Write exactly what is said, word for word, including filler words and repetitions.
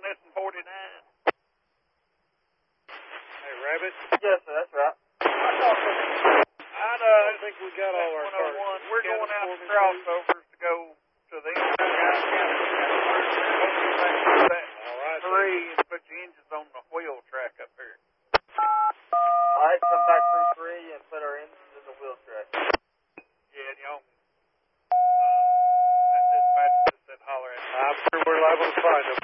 on this in forty-nine. Hey, Rabbit? Yes, sir, that's right. I I think we got all our one oh one. cards. We're going out to crossovers to go to the inside All right. three and put your engines on the wheel track up here. All right, come back through three and put our engines in the wheel track. Yeah, and y'all, uh, that dispatcher just said holler at me. I'm sure we're liable to find them.